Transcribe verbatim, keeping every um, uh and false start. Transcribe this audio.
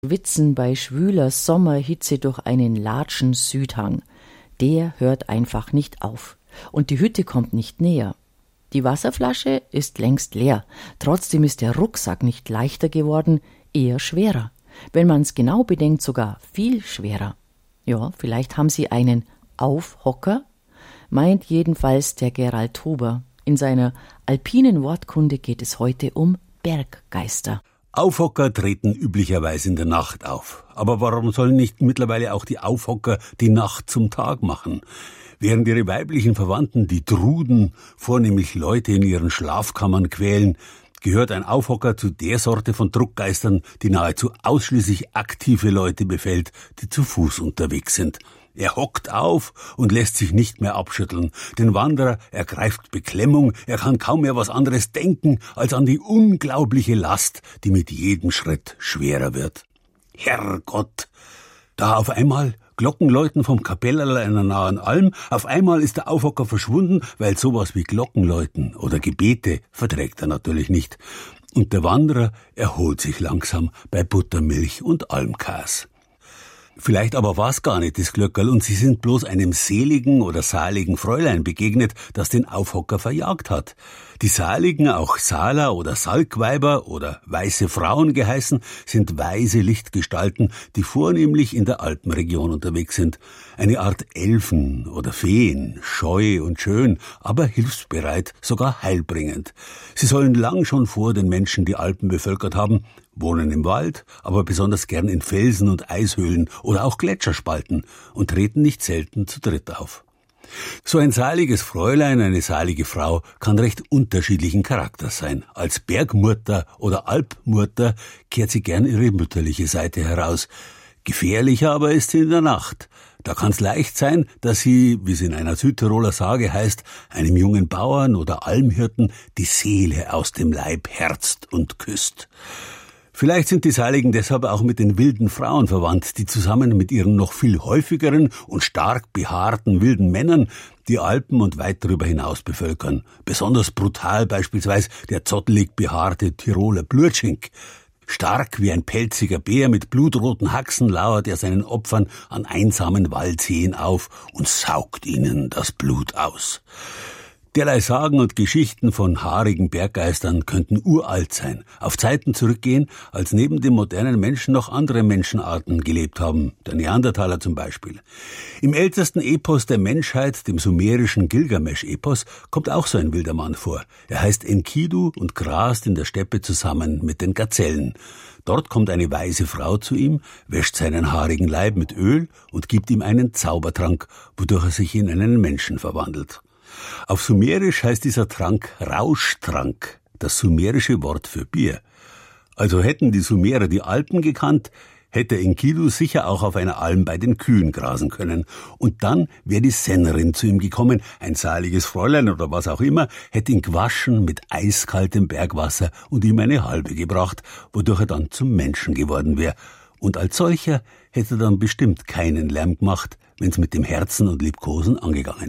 Witzen bei schwüler Sommerhitze durch einen Latschen Südhang. Der hört einfach nicht auf. Und die Hütte kommt nicht näher. Die Wasserflasche ist längst leer. Trotzdem ist der Rucksack nicht leichter geworden, eher schwerer. Wenn man's genau bedenkt, sogar viel schwerer. Ja, vielleicht haben Sie einen Aufhocker? Meint jedenfalls der Gerald Huber. In seiner alpinen Wortkunde geht es heute um Berggeister. Aufhocker treten üblicherweise in der Nacht auf. Aber warum sollen nicht mittlerweile auch die Aufhocker die Nacht zum Tag machen? Während ihre weiblichen Verwandten, die Truden, vornehmlich Leute in ihren Schlafkammern quälen, gehört ein Aufhocker zu der Sorte von Druckgeistern, die nahezu ausschließlich aktive Leute befällt, die zu Fuß unterwegs sind. Er hockt auf und lässt sich nicht mehr abschütteln. Den Wanderer ergreift Beklemmung, er kann kaum mehr was anderes denken, als an die unglaubliche Last, die mit jedem Schritt schwerer wird. Herrgott! Da auf einmal Glockenläuten vom Kapellerl einer nahen Alm, auf einmal ist der Aufhocker verschwunden, weil sowas wie Glockenläuten oder Gebete verträgt er natürlich nicht. Und der Wanderer erholt sich langsam bei Buttermilch und Almkas. Vielleicht aber war's gar nicht das Glöckerl und sie sind bloß einem seligen oder saligen Fräulein begegnet, das den Aufhocker verjagt hat. Die Saligen, auch Saler oder Salkweiber oder weiße Frauen geheißen, sind weise Lichtgestalten, die vornehmlich in der Alpenregion unterwegs sind. Eine Art Elfen oder Feen, scheu und schön, aber hilfsbereit, sogar heilbringend. Sie sollen lang schon vor den Menschen die Alpen bevölkert haben, wohnen im Wald, aber besonders gern in Felsen und Eishöhlen oder auch Gletscherspalten und treten nicht selten zu dritt auf. So ein saliges Fräulein, eine salige Frau, kann recht unterschiedlichen Charakters sein. Als Bergmutter oder Alpmutter kehrt sie gern ihre mütterliche Seite heraus. Gefährlicher aber ist sie in der Nacht. Da kann's leicht sein, dass sie, wie es in einer Südtiroler Sage heißt, einem jungen Bauern oder Almhirten die Seele aus dem Leib herzt und küsst. Vielleicht sind die Saligen deshalb auch mit den wilden Frauen verwandt, die zusammen mit ihren noch viel häufigeren und stark behaarten wilden Männern die Alpen und weit darüber hinaus bevölkern. Besonders brutal beispielsweise der zottelig behaarte Tiroler Blutschink. Stark wie ein pelziger Bär mit blutroten Haxen lauert er seinen Opfern an einsamen Waldseen auf und saugt ihnen das Blut aus. Derlei Sagen und Geschichten von haarigen Berggeistern könnten uralt sein, auf Zeiten zurückgehen, als neben dem modernen Menschen noch andere Menschenarten gelebt haben, der Neandertaler zum Beispiel. Im ältesten Epos der Menschheit, dem sumerischen Gilgamesch-Epos, kommt auch so ein wilder Mann vor. Er heißt Enkidu und grast in der Steppe zusammen mit den Gazellen. Dort kommt eine weise Frau zu ihm, wäscht seinen haarigen Leib mit Öl und gibt ihm einen Zaubertrank, wodurch er sich in einen Menschen verwandelt. Auf Sumerisch heißt dieser Trank Rauschtrank, das sumerische Wort für Bier. Also hätten die Sumerer die Alpen gekannt, hätte Enkidu sicher auch auf einer Alm bei den Kühen grasen können. Und dann wäre die Sennerin zu ihm gekommen, ein saliges Fräulein oder was auch immer, hätte ihn gewaschen mit eiskaltem Bergwasser und ihm eine Halbe gebracht, wodurch er dann zum Menschen geworden wäre. Und als solcher hätte er dann bestimmt keinen Lärm gemacht, wenn's mit dem Herzen und Liebkosen angegangen wäre.